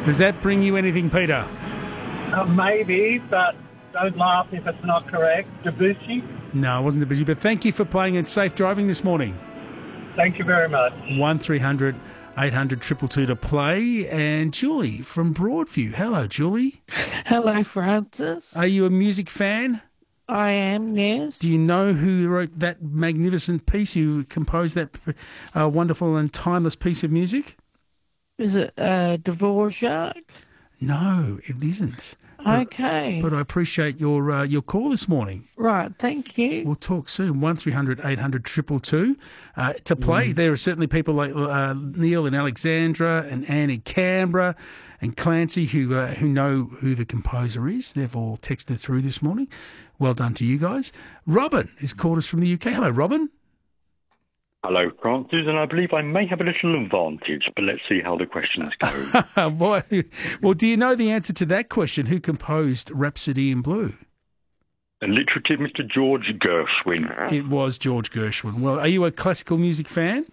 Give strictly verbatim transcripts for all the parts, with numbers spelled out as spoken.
Does that bring you anything, Peter? Uh, maybe, but don't laugh if it's not correct. Debussy? No, it wasn't Debussy, but thank you for playing and safe driving this morning. Thank you very much. one three hundred eight hundred two two two to play. And Julie from Broadview. Hello, Julie. Hello, Francis. Are you a music fan? I am, yes. Do you know who wrote that magnificent piece, who composed that uh, wonderful and timeless piece of music? Is it uh, Dvorak? No, it isn't. Okay. But, but I appreciate your uh, your call this morning. Right, thank you. We'll talk soon. one three hundred eight hundred two two two. Uh, to play, mm. there are certainly people like uh, Neil in Alexandra and Anne in Canberra and Clancy who uh, who know who the composer is. They've all texted through this morning. Well done to you guys. Robin has called us from the U K. Hello, Robin. Hello, Francis, and I believe I may have a little advantage, but let's see how the questions go. Boy, well, do you know the answer to that question? Who composed Rhapsody in Blue? Alliterative Mister George Gershwin. It was George Gershwin. Well, are you a classical music fan?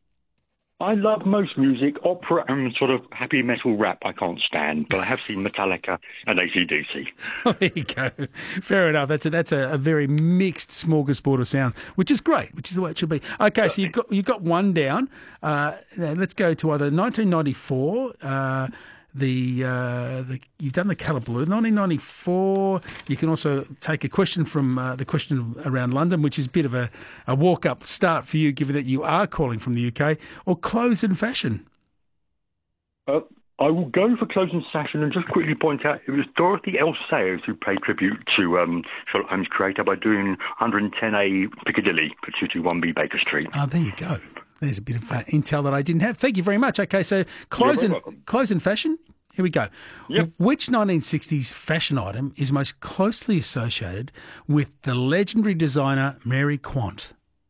I love most music, opera and sort of happy metal rap I can't stand, but I have seen Metallica and A C D C. Oh, there you go. Fair enough. That's a, that's a, a very mixed smorgasbord of sounds, which is great, which is the way it should be. Okay, so you've got you've got one down. Uh, let's go to either nineteen ninety-four. Uh, the, uh, the you've done the colour blue. nineteen ninety-four. You can also take a question from uh, the question around London, which is a bit of a, a walk-up start for you, given that you are calling from the U K, or clothes and fashion. Uh, I will go for clothes and fashion and just quickly point out it was Dorothy L. Sayers who paid tribute to um, Sherlock Holmes' creator by doing one ten A Piccadilly for two two one B Baker Street. Oh, there you go. There's a bit of uh, intel that I didn't have. Thank you very much. Okay, so clothes and welcome. clothes and fashion. Here we go. Yep. Which nineteen sixties fashion item is most closely associated with the legendary designer Mary Quant?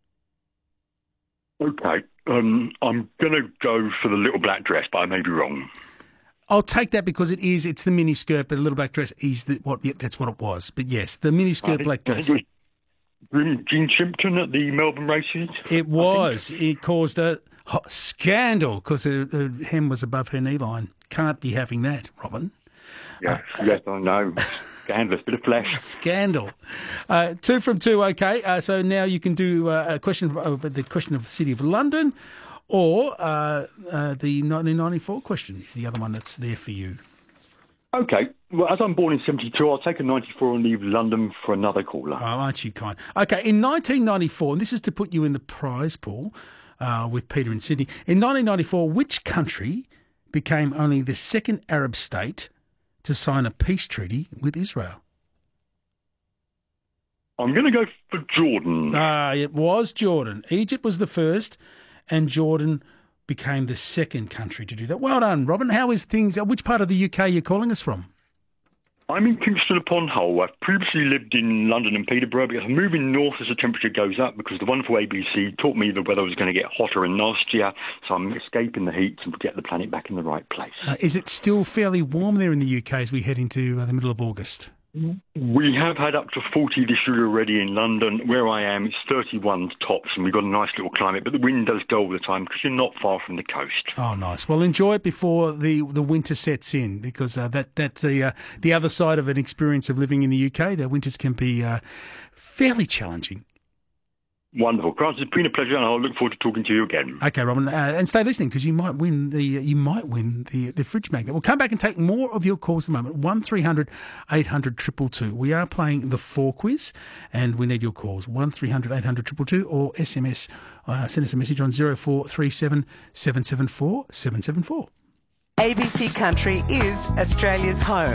Okay, um, I'm going to go for the little black dress, but I may be wrong. I'll take that because it is. It's the mini skirt, but the little black dress is the, what. Yeah, that's what it was. But yes, the mini skirt I black think, dress. I think it was Jean Shimpton at the Melbourne races. It was. It caused a hot scandal because the, the hem was above her knee line. Can't be having that, Robin. Yes, uh, yes, I know. Scandalous, bit of flesh. Scandal. Uh, two from two, okay. Uh, so now you can do uh, a question, uh, the question of the City of London, or uh, uh, the nineteen ninety-four question is the other one that's there for you. Okay. Well, as I'm born in seventy-two, I'll take a ninety-four and leave London for another caller. Oh, aren't you kind? Okay, in nineteen ninety-four, and this is to put you in the prize pool uh, with Peter in Sydney. In nineteen ninety-four, which country became only the second Arab state to sign a peace treaty with Israel? I'm going to go for Jordan. Ah, uh, it was Jordan. Egypt was the first, and Jordan became the second country to do that. Well done, Robin. How is things? Which part of the U K are you calling us from? I'm in Kingston upon Hull. I've previously lived in London and Peterborough, because I'm moving north as the temperature goes up, because the wonderful A B C taught me the weather was going to get hotter and nastier, so I'm escaping the heat and get the planet back in the right place. Uh, is it still fairly warm there in the U K as we head into uh, the middle of August? We have had up to forty this year already in London. Where I am, it's thirty-one tops, and we've got a nice little climate, but the wind does go all the time because you're not far from the coast. Oh, nice. Well, enjoy it before the, the winter sets in, because uh, that that's the, uh, the other side of an experience of living in the U K. The winters can be uh, fairly challenging. Wonderful, Francis. It's been a pleasure, and I'll look forward to talking to you again. Okay, Robin, uh, and stay listening, because you might win the you might win the the fridge magnet. We'll come back and take more of your calls in a moment. One three hundred eight hundred two two two. We are playing the four quiz, and we need your calls. One three hundred eight hundred two two two, or S M S. Uh, send us a message on zero four three seven seven seven four seven seven four. A B C Country is Australia's home.